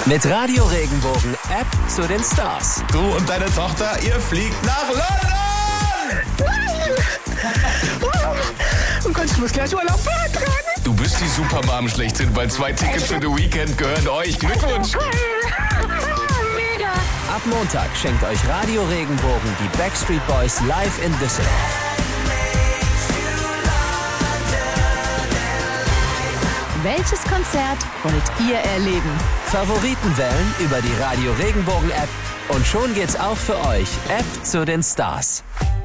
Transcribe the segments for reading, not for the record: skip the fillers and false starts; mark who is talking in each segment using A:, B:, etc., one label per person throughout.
A: Mit Radio Regenbogen App zu den Stars.
B: Du und deine Tochter, ihr fliegt nach London!
C: Oh Gott, ich muss gleich Urlaub beantragen.
B: Du bist die Supermom schlechthin, weil 2 Tickets für The Weekend gehören euch. Glückwunsch!
C: Mega!
A: Ab Montag schenkt euch Radio Regenbogen die Backstreet Boys live in Düsseldorf.
D: Welches Konzert wollt ihr erleben?
A: Favoriten wählen über die Radio Regenbogen App und schon geht's auch für euch. App zu den Stars.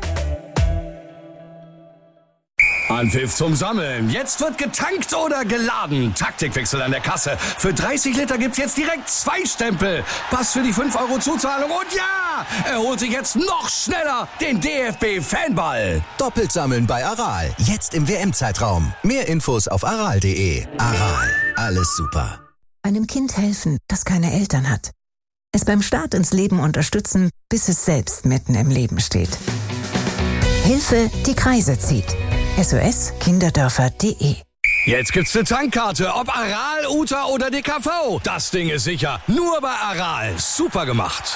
E: Anpfiff zum Sammeln. Jetzt wird getankt oder geladen. Taktikwechsel an der Kasse. Für 30 Liter gibt's jetzt direkt 2 Stempel. Pass für die 5 € Zuzahlung und ja, er holt sich jetzt noch schneller den DFB-Fanball.
F: Doppelt sammeln bei Aral. Jetzt im WM-Zeitraum. Mehr Infos auf aral.de. Aral. Alles super.
G: Einem Kind helfen, das keine Eltern hat. Es beim Start ins Leben unterstützen, bis es selbst mitten im Leben steht. Hilfe, die Kreise zieht. SOS-Kinderdörfer.de.
E: Jetzt gibt's eine Tankkarte, ob Aral, Uta oder DKV. Das Ding ist sicher. Nur bei Aral. Super gemacht.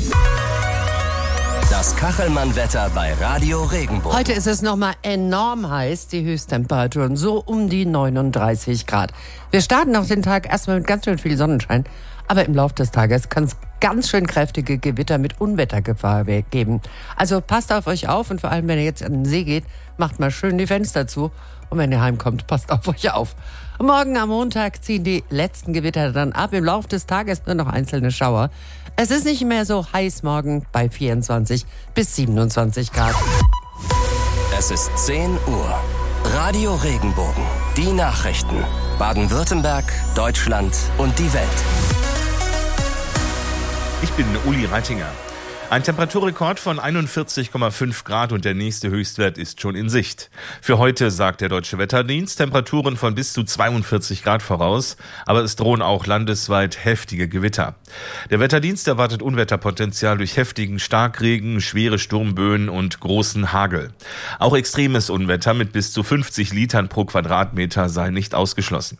A: Das Kachelmann-Wetter bei Radio Regenbogen.
H: Heute ist es nochmal enorm heiß, die Höchsttemperaturen so um die 39 Grad. Wir starten auch den Tag erstmal mit ganz schön viel Sonnenschein, aber im Laufe des Tages kann es ganz schön kräftige Gewitter mit Unwettergefahr geben. Also passt auf euch auf und vor allem, wenn ihr jetzt an den See geht, macht mal schön die Fenster zu. Und wenn ihr heimkommt, passt auf euch auf. Morgen am Montag ziehen die letzten Gewitter dann ab. Im Laufe des Tages nur noch einzelne Schauer. Es ist nicht mehr so heiß morgen bei 24 bis 27 Grad.
A: Es ist 10 Uhr. Radio Regenbogen. Die Nachrichten. Baden-Württemberg, Deutschland und die Welt.
I: Ich bin Uli Reitinger. Ein Temperaturrekord von 41,5 Grad und der nächste Höchstwert ist schon in Sicht. Für heute sagt der Deutsche Wetterdienst Temperaturen von bis zu 42 Grad voraus, aber es drohen auch landesweit heftige Gewitter. Der Wetterdienst erwartet Unwetterpotenzial durch heftigen Starkregen, schwere Sturmböen und großen Hagel. Auch extremes Unwetter mit bis zu 50 Litern pro Quadratmeter sei nicht ausgeschlossen.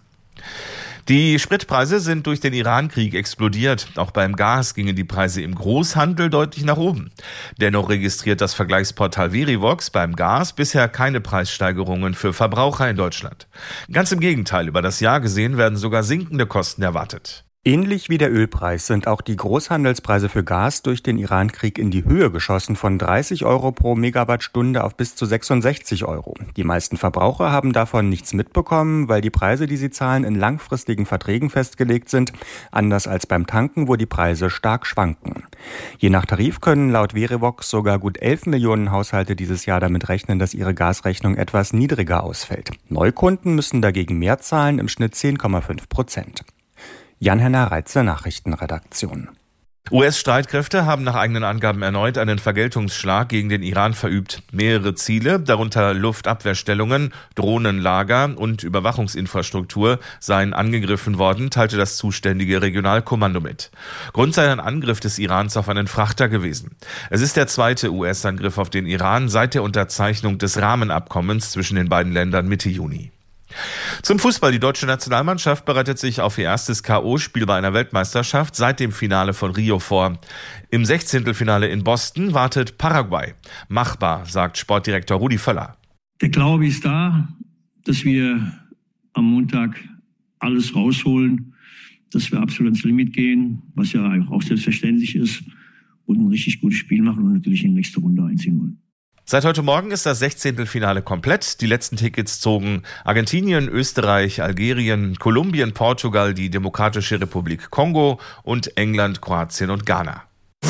I: Die Spritpreise sind durch den Iran-Krieg explodiert. Auch beim Gas gingen die Preise im Großhandel deutlich nach oben. Dennoch registriert das Vergleichsportal Verivox beim Gas bisher keine Preissteigerungen für Verbraucher in Deutschland. Ganz im Gegenteil, über das Jahr gesehen werden sogar sinkende Kosten erwartet.
J: Ähnlich wie der Ölpreis sind auch die Großhandelspreise für Gas durch den Iran-Krieg in die Höhe geschossen, von 30 € pro Megawattstunde auf bis zu 66 €. Die meisten Verbraucher haben davon nichts mitbekommen, weil die Preise, die sie zahlen, in langfristigen Verträgen festgelegt sind, anders als beim Tanken, wo die Preise stark schwanken. Je nach Tarif können laut Verivox sogar gut 11 Millionen Haushalte dieses Jahr damit rechnen, dass ihre Gasrechnung etwas niedriger ausfällt. Neukunden müssen dagegen mehr zahlen, im Schnitt 10,5%. Jan-Henner Reitze, Nachrichtenredaktion.
I: US-Streitkräfte haben nach eigenen Angaben erneut einen Vergeltungsschlag gegen den Iran verübt. Mehrere Ziele, darunter Luftabwehrstellungen, Drohnenlager und Überwachungsinfrastruktur, seien angegriffen worden, teilte das zuständige Regionalkommando mit. Grund sei ein Angriff des Irans auf einen Frachter gewesen. Es ist der zweite US-Angriff auf den Iran seit der Unterzeichnung des Rahmenabkommens zwischen den beiden Ländern Mitte Juni. Zum Fußball. Die deutsche Nationalmannschaft bereitet sich auf ihr erstes K.O.-Spiel bei einer Weltmeisterschaft seit dem Finale von Rio vor. Im 16. in Boston wartet Paraguay. Machbar, sagt Sportdirektor Rudi Völler.
K: Der Glaube ist da, dass wir am Montag alles rausholen, dass wir absolut ins Limit gehen, was ja auch selbstverständlich ist, und ein richtig gutes Spiel machen und natürlich in die nächste Runde einziehen wollen.
I: Seit heute Morgen ist das 16. komplett. Die letzten Tickets zogen Argentinien, Österreich, Algerien, Kolumbien, Portugal, die Demokratische Republik Kongo und England, Kroatien und Ghana.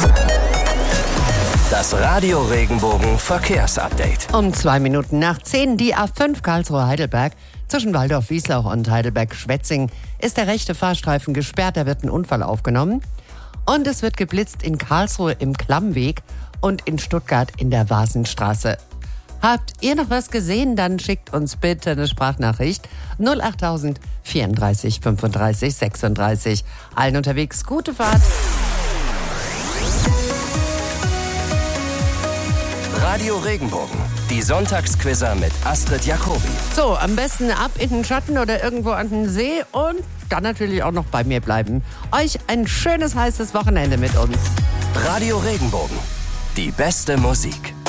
A: Das Radio Regenbogen Verkehrsupdate.
H: Um 2 Minuten nach 10 die A5 Karlsruhe-Heidelberg. Zwischen Waldorf-Wiesloch und Heidelberg-Schwetzing ist der rechte Fahrstreifen gesperrt. Da wird ein Unfall aufgenommen. Und es wird geblitzt in Karlsruhe im Klammweg und in Stuttgart in der Vasenstraße. Habt ihr noch was gesehen? Dann schickt uns bitte eine Sprachnachricht 08000 34 35 36. Allen unterwegs gute Fahrt.
A: Radio Regenbogen, die Sonntagsquizzer mit Astrid Jacobi.
H: So, am besten ab in den Schatten oder irgendwo an den See und dann natürlich auch noch bei mir bleiben. Euch ein schönes, heißes Wochenende mit uns.
A: Radio Regenbogen. Die beste Musik.